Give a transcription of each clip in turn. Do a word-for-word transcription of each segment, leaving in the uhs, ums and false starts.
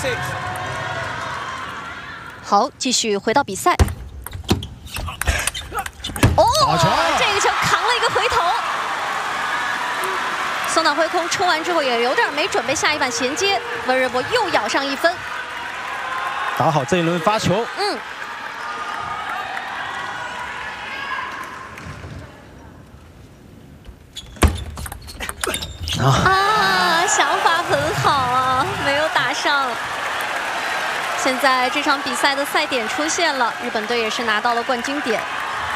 好，继续回到比赛。哦，这个球扛了一个回头。松岛辉空冲完之后也有点没准备下一板衔接，温瑞博又咬上一分。 打好这一轮发球。 嗯。啊，想法很好啊，没有打上。现在这场比赛的赛点出现了，日本队也是拿到了冠军点。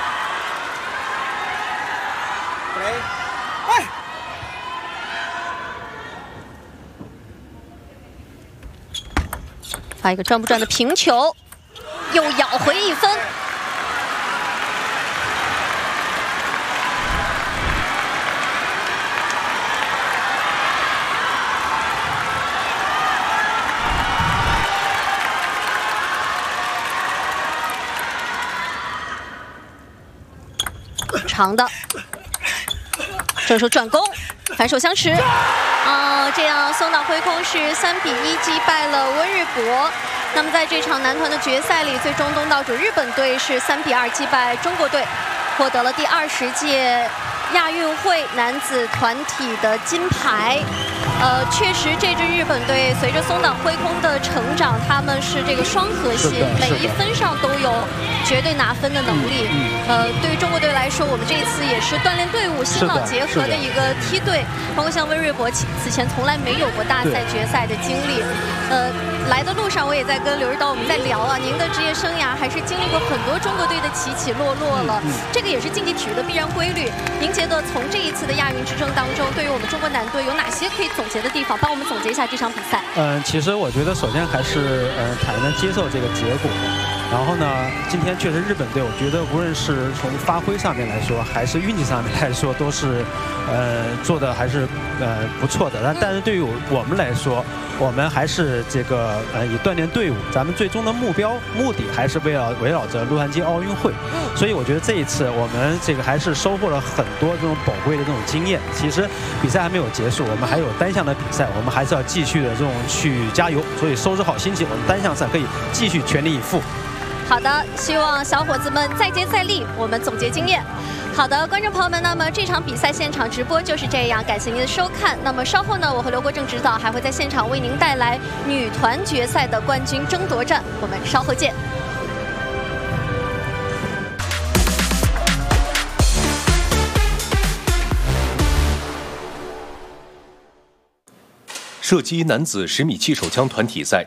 发一个转不转的平球，又咬回一分。长的，正手转攻，反手相持。啊，这样松岛辉空是三比一击败了温日博。那么在这场男团的决赛里，最终东道主日本队是三比二击败中国队，获得了第二十届亚运会男子团体的金牌。呃，确实，这支日本队随着松岛辉空的成长，他们是这个双核心，每一分上都有绝对拿分的能力。呃，对于中国队来说，我们这一次也是锻炼队伍新老结合的一个梯队，包括像温瑞博此前从来没有过大赛决赛的经历。呃，来的路上我也在跟刘日刀我们在聊啊，您的职业生涯还是经历过很多中国队的起起落落了，这个也是竞技体育的必然规律。您觉得从这一次的亚运之争当中，对于我们中国男队有哪些可以总结的地方？帮我们总结一下这场比赛。 嗯，其实我觉得首先还是呃坦然接受这个结果。然后呢，今天确实日本队，我觉得无论是从发挥上面来说，还是运气上面来说，都是呃做的还是呃不错的。但但是对于我们来说，我们还是这个呃以锻炼队伍，咱们最终的目标目的还是为了围绕着洛杉矶奥运会。所以我觉得这一次我们这个还是收获了很多这种宝贵的这种经验。其实比赛还没有结束，我们还有单项的比赛，我们还是要继续的这种去加油。所以收拾好心情，我们单项赛可以继续全力以赴。 好的，希望小伙子们再接再厉，我们总结经验。好的，观众朋友们，那么这场比赛现场直播就是这样，感谢您的收看。那么稍后呢，我和刘国正指导还会在现场为您带来女团决赛的冠军争夺战，我们稍后见。 射击男子十米气手枪团体赛